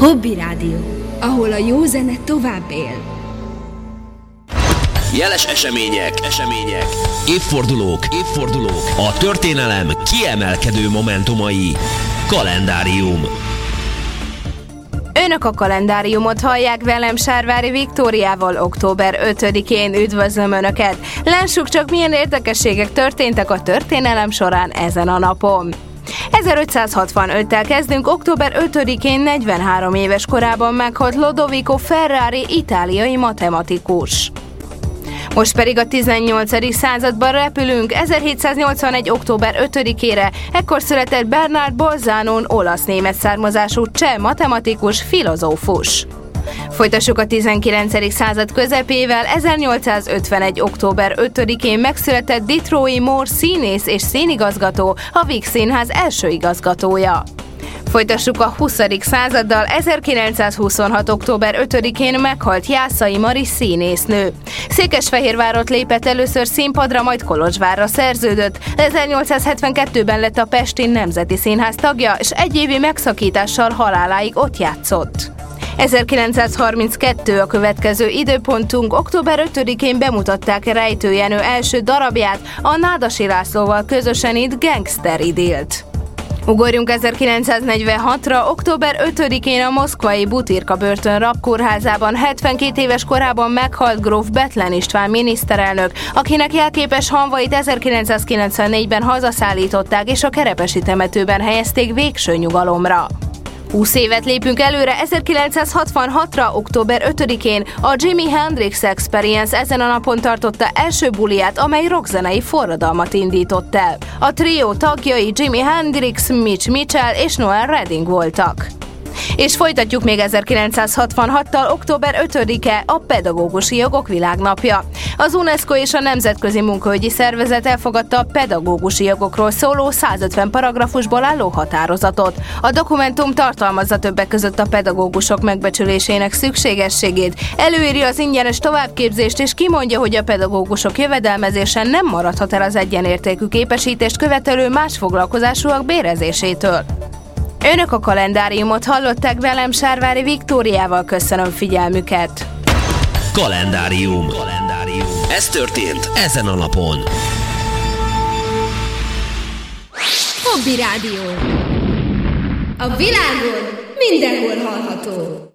Hobby Rádió, ahol a jó zene tovább él. Jeles események, évfordulók, a történelem kiemelkedő momentumai. Kalendárium. Önök a kalendáriumot hallják, velem Sárvári Viktóriával október 5-én. Üdvözlöm Önöket! Lássuk csak, milyen érdekességek történtek a történelem során ezen a napon. 1565-tel kezdünk, október 5-én 43 éves korában meghalt Lodovico Ferrari, itáliai matematikus. Most pedig a 18. században repülünk, 1781. október 5-ére, ekkor született Bernard Bolzanon, olasz-német származású cseh matematikus, filozófus. Folytassuk a 19. század közepével, 1851. október 5-én megszületett Detroit Moore színész és színigazgató, a Víg Színház első igazgatója. Folytassuk a 20. századdal, 1926. október 5-én meghalt Jászai Mari színésznő. Székesfehérvárot lépett először színpadra, majd Kolozsvárra szerződött. 1872-ben lett a Pesti Nemzeti Színház tagja, és egy évi megszakítással haláláig ott játszott. 1932 a következő időpontunk, október 5-én bemutatták Rejtő Jenő első darabját, a Nádasi Lászlóval közösen itt Gangster Idilt. Ugorjunk 1946-ra, október 5-én a moszkvai Butyrka börtön rabkórházában 72 éves korában meghalt gróf Bethlen István miniszterelnök, akinek jelképes hamvait 1994-ben hazaszállították és a Kerepesi temetőben helyezték végső nyugalomra. 20 évet lépünk előre, 1966-ra, október 5-én a Jimi Hendrix Experience ezen a napon tartotta első buliját, amely rockzenei forradalmat indított el. A trió tagjai Jimi Hendrix, Mitch Mitchell és Noel Redding voltak. És folytatjuk még 1966-tal, október 5-e a Pedagógusi Jogok Világnapja. Az UNESCO és a Nemzetközi Munkaügyi Szervezet elfogadta a pedagógusi jogokról szóló 150 paragrafusból álló határozatot. A dokumentum tartalmazza többek között a pedagógusok megbecsülésének szükségességét, előírja az ingyenes továbbképzést és kimondja, hogy a pedagógusok jövedelmezése nem maradhat el az egyenértékű képesítést követelő más foglalkozásúak bérezésétől. Önök a kalendáriumot hallották, velem Sárvári Viktóriával, köszönöm figyelmüket. Kalendárium. Ez történt ezen a napon. Hobby Rádió. A világon mindenhol hallható.